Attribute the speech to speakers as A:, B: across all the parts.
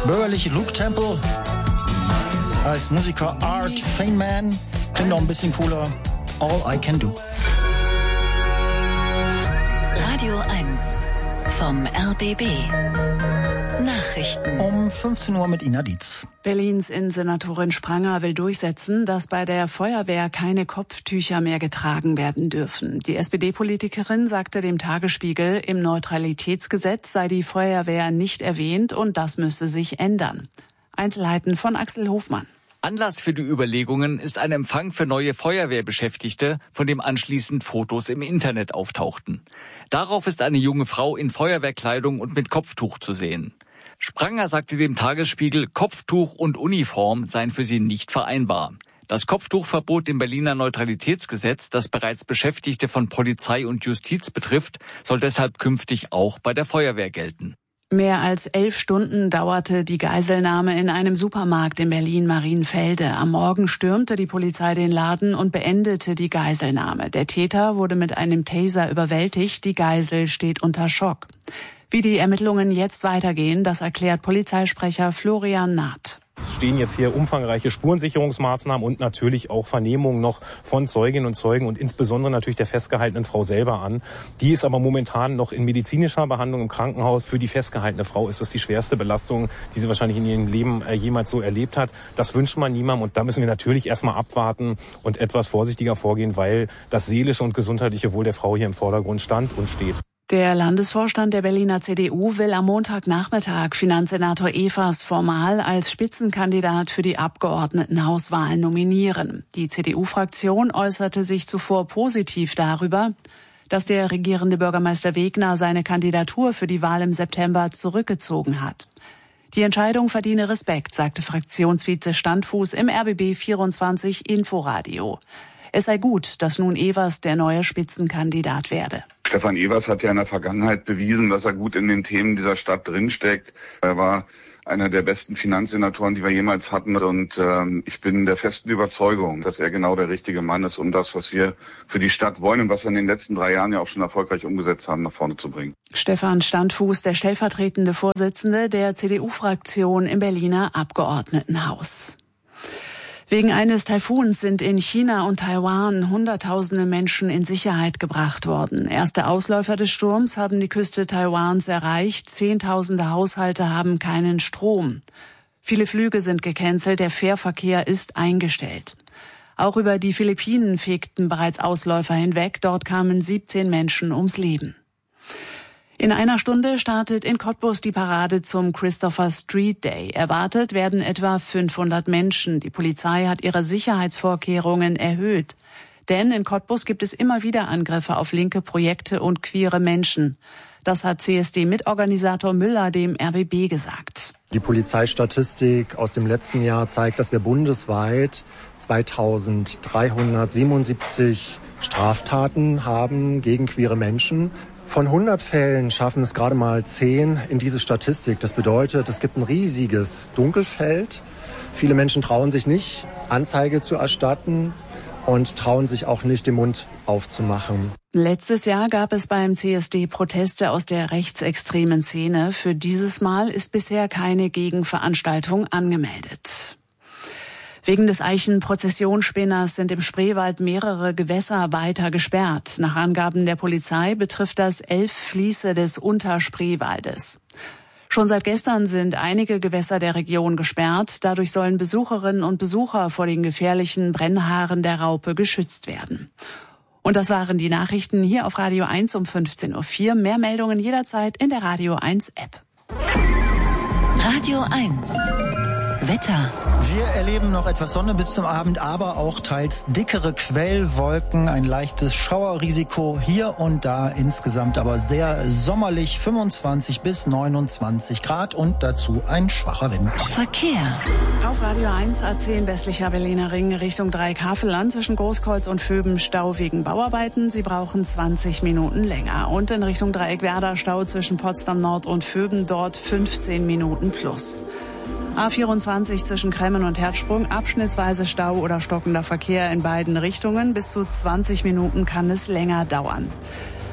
A: bürgerliche Luke Temple als Musiker Art Feynman. Klingt noch ein bisschen cooler. All I Can Do.
B: Radio 1 vom RBB. Nachrichten.
A: Um 15 Uhr mit Ina Dietz.
C: Berlins Innensenatorin Spranger will durchsetzen, dass bei der Feuerwehr keine Kopftücher mehr getragen werden dürfen. Die SPD-Politikerin sagte dem Tagesspiegel, im Neutralitätsgesetz sei die Feuerwehr nicht erwähnt und das müsse sich ändern. Einzelheiten von Axel Hofmann.
D: Anlass für die Überlegungen ist ein Empfang für neue Feuerwehrbeschäftigte, von dem anschließend Fotos im Internet auftauchten. Darauf ist eine junge Frau in Feuerwehrkleidung und mit Kopftuch zu sehen. Spranger sagte dem Tagesspiegel, Kopftuch und Uniform seien für sie nicht vereinbar. Das Kopftuchverbot im Berliner Neutralitätsgesetz, das bereits Beschäftigte von Polizei und Justiz betrifft, soll deshalb künftig auch bei der Feuerwehr gelten.
C: Mehr als 11 Stunden dauerte die Geiselnahme in einem Supermarkt in Berlin-Marienfelde. Am Morgen stürmte die Polizei den Laden und beendete die Geiselnahme. Der Täter wurde mit einem Taser überwältigt. Die Geisel steht unter Schock. Wie die Ermittlungen jetzt weitergehen, das erklärt Polizeisprecher Florian Naht.
E: Es stehen jetzt hier umfangreiche Spurensicherungsmaßnahmen und natürlich auch Vernehmungen noch von Zeuginnen und Zeugen und insbesondere natürlich der festgehaltenen Frau selber an. Die ist aber momentan noch in medizinischer Behandlung im Krankenhaus. Für die festgehaltene Frau ist das die schwerste Belastung, die sie wahrscheinlich in ihrem Leben jemals so erlebt hat. Das wünscht man niemandem und da müssen wir natürlich erstmal abwarten und etwas vorsichtiger vorgehen, weil das seelische und gesundheitliche Wohl der Frau hier im Vordergrund stand und steht.
C: Der Landesvorstand der Berliner CDU will am Montagnachmittag Finanzsenator Evers formal als Spitzenkandidat für die Abgeordnetenhauswahlen nominieren. Die CDU-Fraktion äußerte sich zuvor positiv darüber, dass der regierende Bürgermeister Wegner seine Kandidatur für die Wahl im September zurückgezogen hat. Die Entscheidung verdiene Respekt, sagte Fraktionsvize Standfuß im RBB 24 Inforadio. Es sei gut, dass nun Evers der neue Spitzenkandidat werde.
F: Stefan Evers hat ja in der Vergangenheit bewiesen, dass er gut in den Themen dieser Stadt drinsteckt. Er war einer der besten Finanzsenatoren, die wir jemals hatten. Und ich bin der festen Überzeugung, dass er genau der richtige Mann ist, um das, was wir für die Stadt wollen und was wir in den letzten 3 Jahren ja auch schon erfolgreich umgesetzt haben, nach vorne zu bringen.
C: Stefan Standfuß, der stellvertretende Vorsitzende der CDU-Fraktion im Berliner Abgeordnetenhaus. Wegen eines Taifuns sind in China und Taiwan Hunderttausende Menschen in Sicherheit gebracht worden. Erste Ausläufer des Sturms haben die Küste Taiwans erreicht. Zehntausende Haushalte haben keinen Strom. Viele Flüge sind gecancelt, der Fährverkehr ist eingestellt. Auch über die Philippinen fegten bereits Ausläufer hinweg. Dort kamen 17 Menschen ums Leben. In einer Stunde startet in Cottbus die Parade zum Christopher Street Day. Erwartet werden etwa 500 Menschen. Die Polizei hat ihre Sicherheitsvorkehrungen erhöht. Denn in Cottbus gibt es immer wieder Angriffe auf linke Projekte und queere Menschen. Das hat CSD-Mitorganisator Müller dem RBB gesagt.
G: Die Polizeistatistik aus dem letzten Jahr zeigt, dass wir bundesweit 2377 Straftaten haben gegen queere Menschen. Von 100 Fällen schaffen es gerade mal 10 in diese Statistik. Das bedeutet, es gibt ein riesiges Dunkelfeld. Viele Menschen trauen sich nicht, Anzeige zu erstatten und trauen sich auch nicht, den Mund aufzumachen.
C: Letztes Jahr gab es beim CSD Proteste aus der rechtsextremen Szene. Für dieses Mal ist bisher keine Gegenveranstaltung angemeldet. Wegen des Eichenprozessionsspinners sind im Spreewald mehrere Gewässer weiter gesperrt. Nach Angaben der Polizei betrifft das 11 Fließe des Unterspreewaldes. Schon seit gestern sind einige Gewässer der Region gesperrt. Dadurch sollen Besucherinnen und Besucher vor den gefährlichen Brennhaaren der Raupe geschützt werden. Und das waren die Nachrichten hier auf Radio 1 um 15.04 Uhr. Mehr Meldungen jederzeit in der Radio 1 App.
B: Radio 1 Wetter.
A: Wir erleben noch etwas Sonne bis zum Abend, aber auch teils dickere Quellwolken, ein leichtes Schauerrisiko hier und da, insgesamt aber sehr sommerlich, 25 bis 29 Grad und dazu ein schwacher Wind.
B: Verkehr.
C: Auf Radio 1 A10 westlicher Berliner Ring Richtung Dreieck-Havelland zwischen Großkreuz und Vöben Stau wegen Bauarbeiten. Sie brauchen 20 Minuten länger. Und in Richtung Dreieck-Werder Stau zwischen Potsdam Nord und Vöben, dort 15 Minuten plus. A24 zwischen Kremmen und Herzsprung, abschnittsweise Stau oder stockender Verkehr in beiden Richtungen. Bis zu 20 Minuten kann es länger dauern.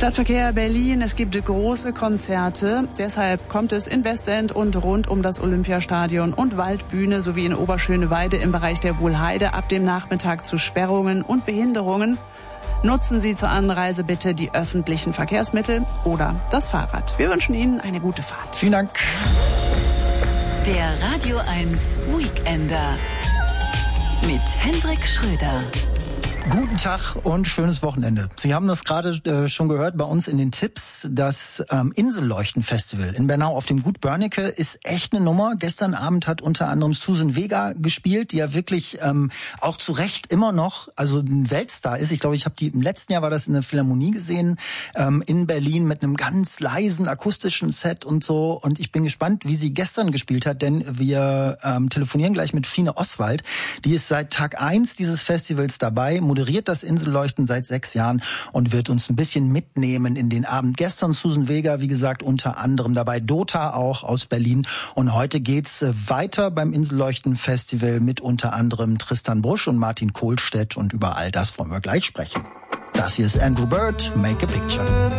C: Stadtverkehr Berlin, es gibt große Konzerte. Deshalb kommt es in Westend und rund um das Olympiastadion und Waldbühne sowie in Oberschöneweide im Bereich der Wuhlheide ab dem Nachmittag zu Sperrungen und Behinderungen. Nutzen Sie zur Anreise bitte die öffentlichen Verkehrsmittel oder das Fahrrad. Wir wünschen Ihnen eine gute Fahrt.
A: Vielen Dank.
B: Der Radio 1 Weekender mit Hendrik Schröder.
A: Guten Tag und schönes Wochenende. Sie haben das gerade schon gehört bei uns in den Tipps. Das Inselleuchten-Festival in Bernau auf dem Gut Börnecke ist echt eine Nummer. Gestern Abend hat unter anderem Susan Vega gespielt, die ja wirklich auch zu Recht immer noch also ein Weltstar ist. Ich glaube, ich habe die im letzten Jahr war das in der Philharmonie gesehen in Berlin mit einem ganz leisen akustischen Set und so. Und ich bin gespannt, wie sie gestern gespielt hat, denn wir telefonieren gleich mit Fine Oswald. Die ist seit Tag 1 dieses Festivals dabei, moderiert das Inselleuchten seit 6 Jahren und wird uns ein bisschen mitnehmen in den Abend. Gestern Susan Vega, wie gesagt, unter anderem dabei, Dota auch aus Berlin. Und heute geht's weiter beim Inselleuchten-Festival mit unter anderem Tristan Brusch und Martin Kohlstedt. Und über all das wollen wir gleich sprechen. Das hier ist Andrew Bird, Make a Picture.